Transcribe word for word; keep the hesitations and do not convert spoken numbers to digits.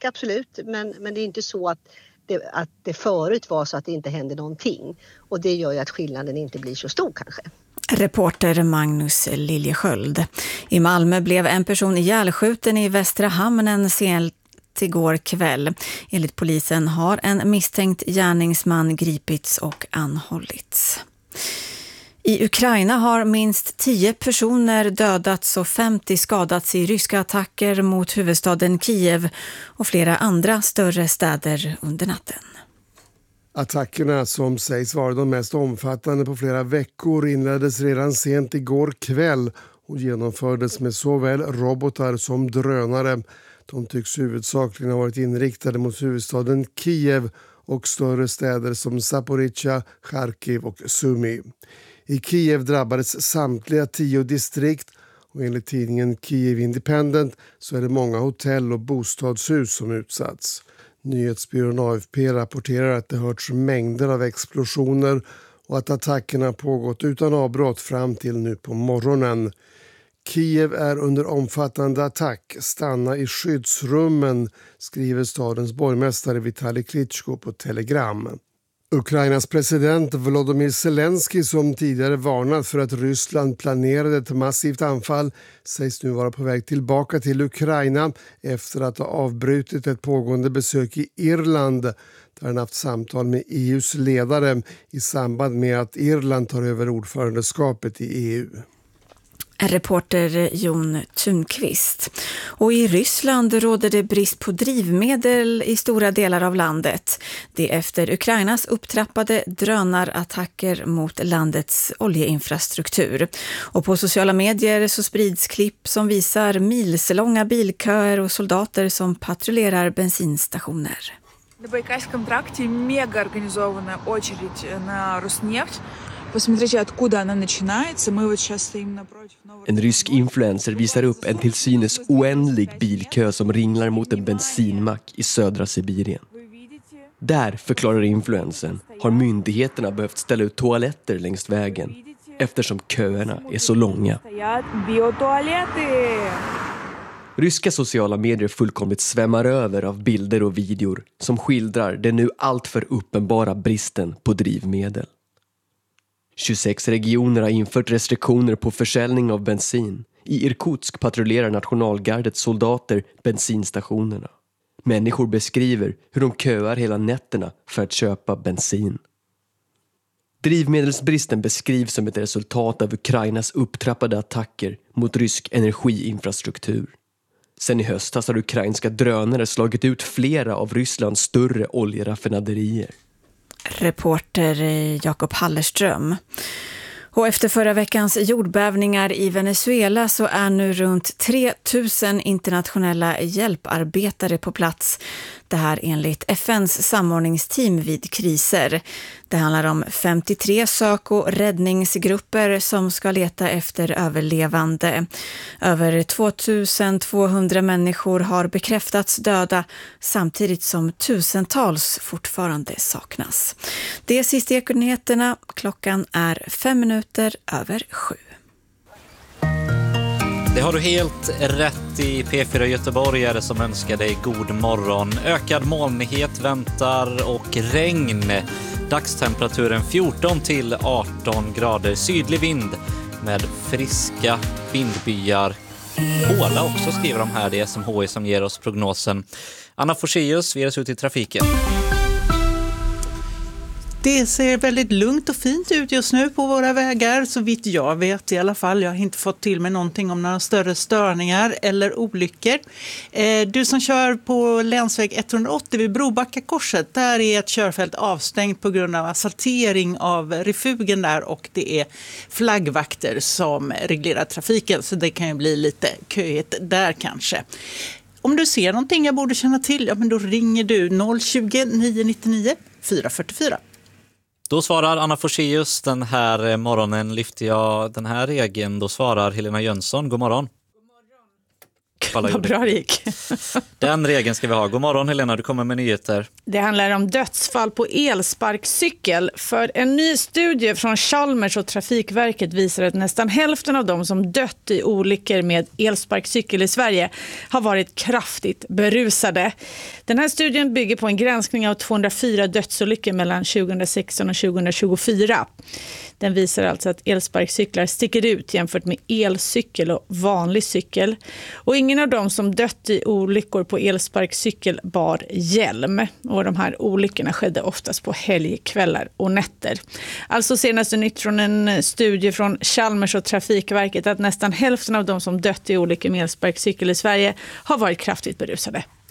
påverka, absolut. Men, men det är inte så att det, att det förut var så att det inte hände någonting. Och det gör ju att skillnaden inte blir så stor kanske. Reporter Magnus Liljesköld. I Malmö blev en person ihjälskjuten i Västra Hamnen sent igår kväll. Enligt polisen har en misstänkt gärningsman gripits och anhållits. I Ukraina har minst tio personer dödats och femtio skadats i ryska attacker mot huvudstaden Kiev och flera andra större städer under natten. Attackerna, som sägs vara de mest omfattande på flera veckor, inleddes redan sent igår kväll och genomfördes med såväl robotar som drönare. De tycks huvudsakligen ha varit inriktade mot huvudstaden Kiev och större städer som Zaporizjzja, Charkiv och Sumy. I Kiev drabbades samtliga tio distrikt och enligt tidningen Kiev Independent så är det många hotell och bostadshus som utsatts. Nyhetsbyrån A F P rapporterar att det hörts mängder av explosioner och att attackerna pågått utan avbrott fram till nu på morgonen. Kiev är under omfattande attack. Stanna i skyddsrummen, skriver stadens borgmästare Vitali Klitschko på Telegram. Ukrainas president Volodymyr Zelensky, som tidigare varnat för att Ryssland planerade ett massivt anfall, sägs nu vara på väg tillbaka till Ukraina efter att ha avbrutit ett pågående besök i Irland där han haft samtal med E U:s ledare i samband med att Irland tar över ordförandeskapet i E U. Reporter Jon Thunqvist. Och i Ryssland råder det brist på drivmedel i stora delar av landet. Det är efter Ukrainas upptrappade drönarattacker mot landets oljeinfrastruktur. Och på sociala medier så sprids klipp som visar milslånga bilköer och soldater som patrullerar bensinstationer. На Байкальском тракте мегаорганизованная очередь на Роснефть. Посмотрите, откуда она начинается. Мы вот сейчас стоим напротив нового... En rysk influencer visar upp en till synes oändlig bilkö som ringlar mot en bensinmack i södra Sibirien. Där, förklarar influencern, har myndigheterna behövt ställa ut toaletter längs vägen eftersom köerna är så långa. Ryska sociala medier fullkomligt svämmar över av bilder och videor som skildrar den nu alltför uppenbara bristen på drivmedel. tjugosex regioner har infört restriktioner på försäljning av bensin. I Irkutsk patrullerar nationalgardets soldater bensinstationerna. Människor beskriver hur de köar hela nätterna för att köpa bensin. Drivmedelsbristen beskrivs som ett resultat av Ukrainas upptrappade attacker mot rysk energiinfrastruktur. Sen i höstas har ukrainska drönare slagit ut flera av Rysslands större oljeraffinaderier. Reporter Jakob Hallerström. Och efter förra veckans jordbävningar i Venezuela så är nu runt tre tusen internationella hjälparbetare på plats. Det här enligt F N:s samordningsteam vid kriser. Det handlar om femtiotre sök- och räddningsgrupper som ska leta efter överlevande. Över tvåtusentvåhundra människor har bekräftats döda samtidigt som tusentals fortfarande saknas. Det är sista nyheterna. Klockan är fem minuter över sju. Det har du helt rätt i. P fyra Göteborgare som önskar dig god morgon. Ökad molnighet väntar och regn. Dagstemperaturen fjorton till arton grader. Sydlig vind med friska vindbyar. Håla också skriver de här. Det är S M H I som ger oss prognosen. Anna Forselius, vi ger oss ut i trafiken. Det ser väldigt lugnt och fint ut just nu på våra vägar, så vitt jag vet i alla fall. Jag har inte fått till mig någonting om några större störningar eller olyckor. Eh, du som kör på länsväg etthundraåttio vid Brobackakorset, där är ett körfält avstängt på grund av asfaltering av refugen där, och det är flaggvakter som reglerar trafiken, så det kan ju bli lite köigt där kanske. Om du ser någonting jag borde känna till, ja men då ringer du noll tjugo, nio nittionio, fyra fyrtiofyra. Då svarar Anna Forselius. Den här morgonen lyfter jag den här regeln. Då svarar Helena Jönsson. God morgon. Vad bra det gick. Den regeln ska vi ha. God morgon Helena, du kommer med nyheter. Det handlar om dödsfall på elsparkcykel. För en ny studie från Chalmers och Trafikverket visar att nästan hälften av de som dött i olyckor med elsparkcykel i Sverige har varit kraftigt berusade. Den här studien bygger på en granskning av tvåhundrafyra dödsolyckor mellan tjugohundrasexton och tjugohundratjugofyra. Den visar alltså att elsparkcyklar sticker ut jämfört med elcykel och vanlig cykel. Och ingen av dem som dött i olyckor på elsparkcykel bar hjälm. Och de här olyckorna skedde oftast på helgkvällar och nätter. Alltså senaste nytt från en studie från Chalmers och Trafikverket att nästan hälften av de som dött i olyckor med elsparkcykel i Sverige har varit kraftigt berusade.